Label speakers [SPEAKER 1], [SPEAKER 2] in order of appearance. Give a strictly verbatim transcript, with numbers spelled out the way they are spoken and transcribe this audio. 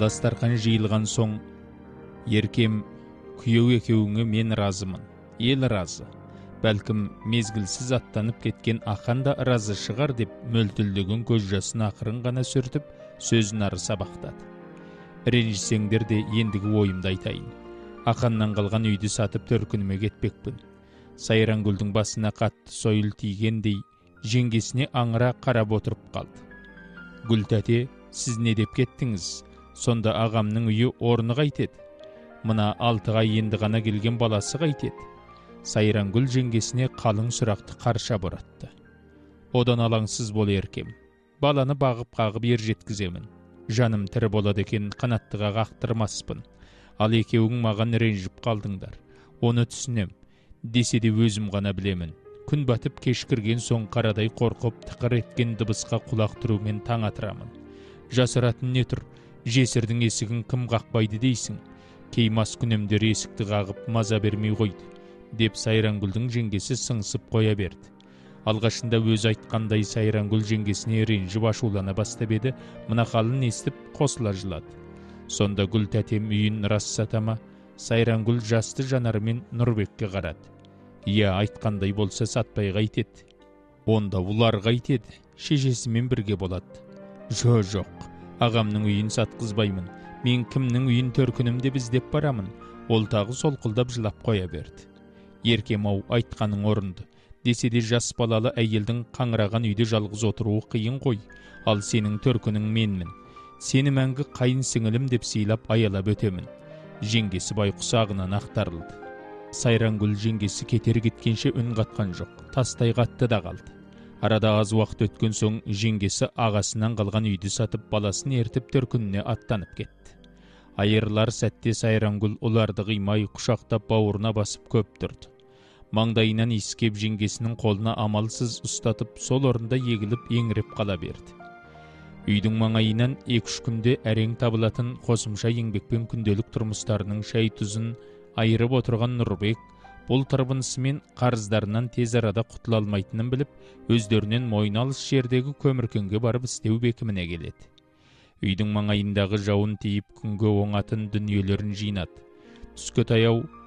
[SPEAKER 1] дастархан жиылған соң, еркем, күйеу екеуіңе мен разымын, ел разы. Бәлкім мезгілсіз аттанып кеткен ақан да разы шығар деп мөлтілдеген көз жасын ақырын ғана сүртіп, сөзін ары сабақтады. Ренжісеңдер де ендігі ойымды айтайын. Ақаннан қалған үйді сатып төркініме кетпекпін. Сайрангүлдің басына қатты сойыл тигендей, жеңгесіне аңыра қарап отырып қалды. Гүл тәте, сіз не деп кеттіңіз? Сонда ағамның үйі орны қайтеді? Мына алтыға енді ғана келген баласы қайтеді? Сайрангүл жеңгесіне қалың сұрақты қарша боратты. Одан алаңсыз бол еркем. Баланы бағып-қағып ер жеткіземін. Жаным тірі болады екен, қанаттыға қақтырмаспын. Ал екеуің маған ренжіп қалдыңдар. Оны түсінем. Десе де өзім ғана білемін. Күн батып кешкірген соң қарадай қорқып, тықыр еткен дыбысқа құлақ тұрумен таң атырамын. Жасыратын не тұр? Жесірдің есігін кім қақпайды дейсің? Кеймас күнемдер есікті қағып маза бермей қойды, деп Сайрангүлдің жеңгесі сыңсып қоя берді. Алғашында өзі айтқандай Сайрангүл жеңгесіне ренжіп ашулана бастап еді, мына халын естіп қосыла жылады. Сонда Гүл тәтем үйін рас сатама? Сайрангүл жасты жанарымен Нұрбекке қарады. Иә, айтқандай болса сатпай қайтеді. Онда ұлар қайтеді, шешесімен бірге болады. Жо жоқ, ағамның үйін сатқызбаймын. Мен кімнің үйін төркінімде іздеп барамын. Ол тағы солқылдап жылап қоя берді. Еркем-ау, айтқаның орынды. Десе де жас балалы әйелдің қаңыраған үйде жалғыз отыруы қиын қой. Ал сенің төркінің менмін. Сені мәңгі қайын сіңілім деп сыйлап аялап өтемін. Жеңгесі байқұс ағынан ақтарылды. Сайрангүл жеңгесі кетер кеткенше үн қатқан жоқ. Тастай қатты да қалды. Арада аз уақыт өткен соң жеңгесі ағасынан қалған үйді сатып баласын ертіп төркініне аттанып кетті. Айырлар сәтте Сайрангүл оларды қимай құшақтап бауырына басып көп тұрды. Маңдайынан иіскеп жеңгесінің қолына амалсыз ұстатып, сол орында егіліп еңіреп қала берді. Үйдің маңайынан екі-үш күнде әрең табылатын қосымша еңбекпен күнделік тұрмыстарының шай тұзын айырып отырған Нұрбек, бұл тырбынысымен қарыздарынан тез арада құтыла алмайтынын біліп, өздерінен мойын алыс жердегі көміркенге барып істеу бекіміне келеді. Үйдің маңайындағы жауын тиіп күнге оңатын дүниелерін жинады. Түске таяу